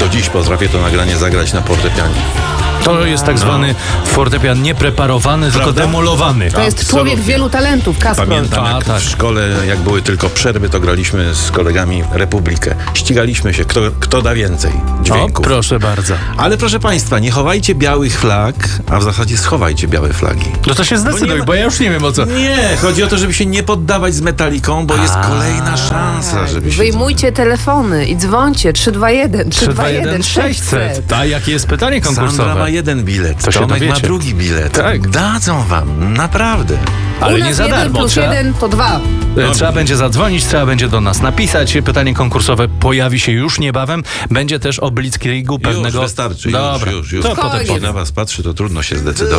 dziś potrafię to nagranie zagrać na fortepianie. To jest tak zwany fortepian nie preparowany, tylko Prawda? demolowany. To jest człowiek absolutnie. wielu talentów, Kasprol. Pamiętam, jak tak. w szkole, jak były tylko przerwy, to graliśmy z kolegami Republikę. Ścigaliśmy się, kto da więcej O, dźwięków. proszę bardzo. Ale proszę państwa, nie chowajcie białych flag, a w zasadzie schowajcie białe flagi. No to się zdecyduj, ma- bo ja już nie wiem o co. Nie, chodzi o to, żeby się nie poddawać z Metaliką, bo jest kolejna szansa, żeby się... Wyjmujcie telefony i dzwońcie 321 321 600. A jakie jest pytanie Sandra konkursowe? ma jeden bilet, To się Tomek ma dowiecie. drugi bilet. Tak. Dadzą wam, naprawdę. Ale U nie nas za 1 darmo. plus Trzeba, 1 to 2. trzeba będzie zadzwonić, trzeba będzie do nas napisać. Pytanie konkursowe pojawi się już niebawem. Będzie też o Blitzkriegu pewnego... Już wystarczy, Dobra, już. to potem Spokojnie. powiem. Na was patrzy, to trudno się zdecydować.